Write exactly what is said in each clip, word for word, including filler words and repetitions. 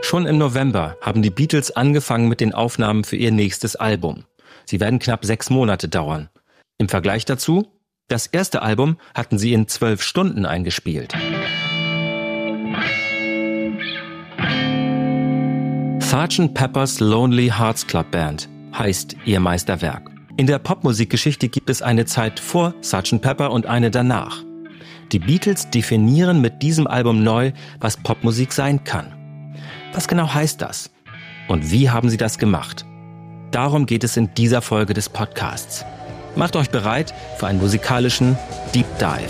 Schon im November haben die Beatles angefangen mit den Aufnahmen für ihr nächstes Album. Sie werden knapp sechs Monate dauern. Im Vergleich dazu, das erste Album hatten sie in zwölf Stunden eingespielt. Sergeant Pepper's Lonely Hearts Club Band heißt ihr Meisterwerk. In der Popmusikgeschichte gibt es eine Zeit vor Sergeant Pepper und eine danach. Die Beatles definieren mit diesem Album neu, was Popmusik sein kann. Was genau heißt das? Und wie haben sie das gemacht? Darum geht es in dieser Folge des Podcasts. Macht euch bereit für einen musikalischen Deep Dive.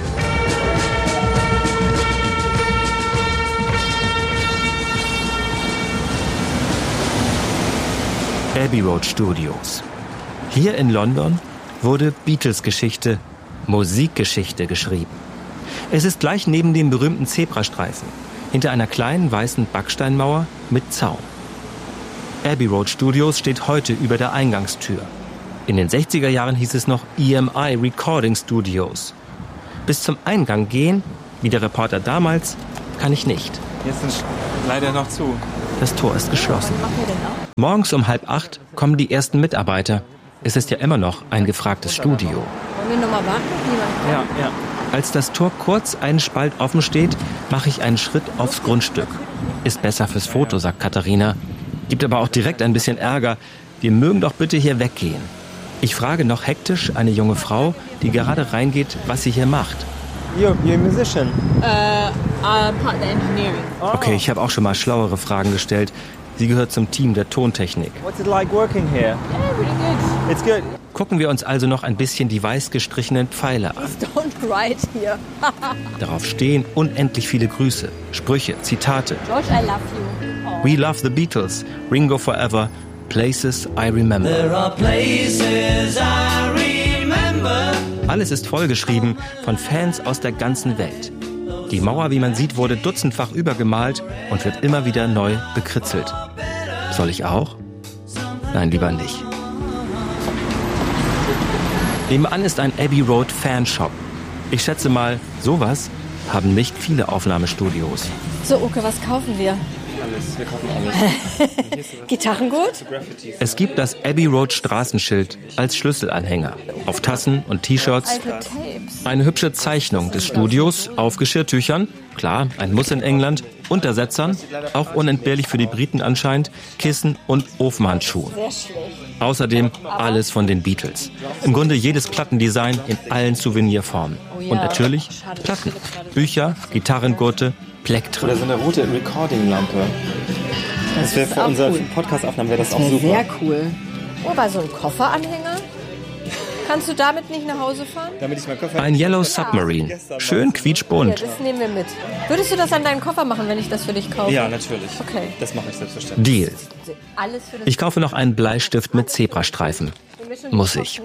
Abbey Road Studios. Hier in London wurde Beatles-Geschichte, Musikgeschichte geschrieben. Es ist gleich neben dem berühmten Zebrastreifen, hinter einer kleinen weißen Backsteinmauer mit Zaun. Abbey Road Studios steht heute über der Eingangstür. In den sechziger Jahren hieß es noch E M I Recording Studios. Bis zum Eingang gehen, wie der Reporter damals, kann ich nicht. Jetzt sind leider noch zu. Das Tor ist geschlossen. Morgens um halb acht kommen die ersten Mitarbeiter. Es ist ja immer noch ein gefragtes Studio. Wollen wir noch mal warten? Ja, ja. Als das Tor kurz einen Spalt offen steht, mache ich einen Schritt aufs Grundstück. Ist besser fürs Foto, sagt Katharina. Gibt aber auch direkt ein bisschen Ärger. Wir mögen doch bitte hier weggehen. Ich frage noch hektisch eine junge Frau, die gerade reingeht, was sie hier macht. You're, you're a musician? Uh, I'm part of the engineering. Oh. Okay, ich habe auch schon mal schlauere Fragen gestellt. Sie gehört zum Team der Tontechnik. What's it like working here? Yeah, really good. It's good. Gucken wir uns also noch ein bisschen die weiß gestrichenen Pfeile an. Please don't write here. Darauf stehen unendlich viele Grüße, Sprüche, Zitate. George, I love you. Oh. We love the Beatles, Ringo forever, places I remember. There are places I remember. Alles ist vollgeschrieben von Fans aus der ganzen Welt. Die Mauer, wie man sieht, wurde dutzendfach übergemalt und wird immer wieder neu bekritzelt. Soll ich auch? Nein, lieber nicht. Nebenan ist ein Abbey Road Fanshop. Ich schätze mal, sowas haben nicht viele Aufnahmestudios. So, Uke, was kaufen wir? Alles, wir kaufen alles. Gitarrengut? Es gibt das Abbey Road Straßenschild als Schlüsselanhänger. Auf Tassen und T-Shirts. Alte Tapes. Eine hübsche Zeichnung des Studios auf Geschirrtüchern. Klar, ein Muss in England. Untersetzern, auch unentbehrlich für die Briten anscheinend, Kissen und Ofenhandschuhe. Sehr schlecht. Außerdem alles von den Beatles. Im Grunde jedes Plattendesign in allen Souvenirformen. Und natürlich Platten, Bücher, Gitarrengurte, Plektren. Oder so eine rote Recording-Lampe. Das wäre für auch unsere cool. Podcast-Aufnahmen wäre das, Das auch wäre super. sehr cool. Oh, bei so einem Kofferanhänger? Kannst du damit nicht nach Hause fahren? Damit ich meinen Koffer Ein Yellow Submarine. Schön Ja, quietschbunt. das nehmen wir mit. Würdest du das an deinen Koffer machen, wenn ich das für dich kaufe? Ja, natürlich. Okay. Das mache ich selbstverständlich. Deal. Alles für das Ich kaufe noch einen Bleistift mit Zebrastreifen. Muss ich.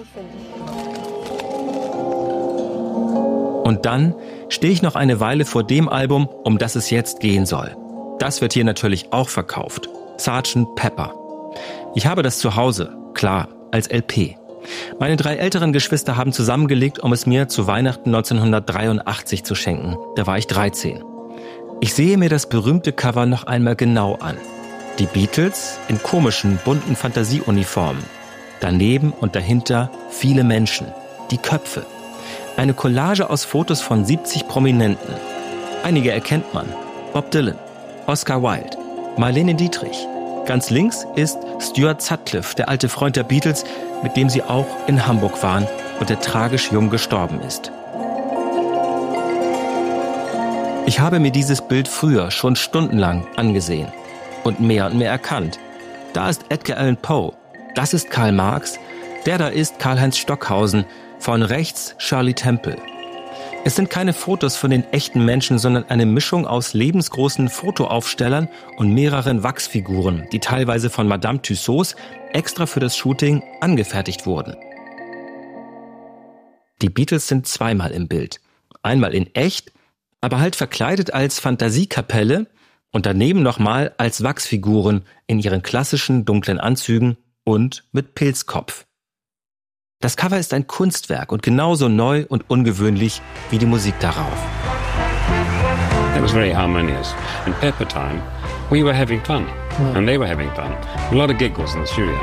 Und dann stehe ich noch eine Weile vor dem Album, um das es jetzt gehen soll. Das wird hier natürlich auch verkauft. Sergeant Pepper. Ich habe das zu Hause, klar, als L P. Meine drei älteren Geschwister haben zusammengelegt, um es mir zu Weihnachten neunzehnhundertdreiundachtzig zu schenken. Da war ich dreizehn. Ich sehe mir das berühmte Cover noch einmal genau an. Die Beatles in komischen, bunten Fantasieuniformen. Daneben und dahinter viele Menschen. Die Köpfe. Eine Collage aus Fotos von siebzig Prominenten. Einige erkennt man. Bob Dylan, Oscar Wilde, Marlene Dietrich. Ganz links ist Stuart Sutcliffe, der alte Freund der Beatles, mit dem sie auch in Hamburg waren und der tragisch jung gestorben ist. Ich habe mir dieses Bild früher schon stundenlang angesehen und mehr und mehr erkannt. Da ist Edgar Allan Poe, das ist Karl Marx, der da ist Karl-Heinz Stockhausen, von rechts Shirley Temple. Es sind keine Fotos von den echten Menschen, sondern eine Mischung aus lebensgroßen Fotoaufstellern und mehreren Wachsfiguren, die teilweise von Madame Tussauds extra für das Shooting angefertigt wurden. Die Beatles sind zweimal im Bild. Einmal in echt, aber halt verkleidet als Fantasiekapelle und daneben nochmal als Wachsfiguren in ihren klassischen dunklen Anzügen und mit Pilzkopf. Das Cover ist ein Kunstwerk und genauso neu und ungewöhnlich wie die Musik darauf. It was very harmonious. And Pepper Time we were having fun, mm. and they were having fun. A lot of giggles in the studio.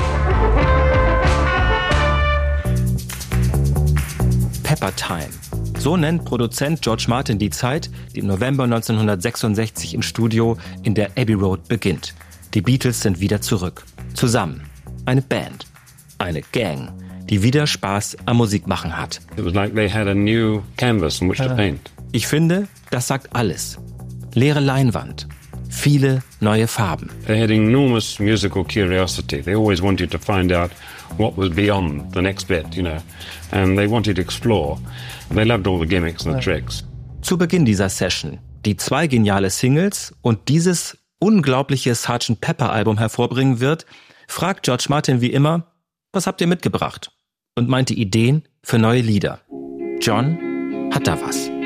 Pepper Time. So nennt Produzent George Martin die Zeit, die im November neunzehnhundertsechsundsechzig im Studio in der Abbey Road beginnt. Die Beatles sind wieder zurück. Zusammen. Eine Band. Eine Gang, die wieder Spaß am Musikmachen hat. It was like they had a new canvas on which to paint. Ich finde, das sagt alles. Leere Leinwand. Viele neue Farben. They had enormous musical curiosity. They always wanted to find out what was beyond the next bit, you know. And they wanted to explore. They loved all the gimmicks and the tricks. Zu Beginn dieser Session, die zwei geniale Singles und dieses unglaubliche Sergeant Pepper Album hervorbringen wird, fragt George Martin wie immer, was habt ihr mitgebracht? Und meinte Ideen für neue Lieder. John hat da was.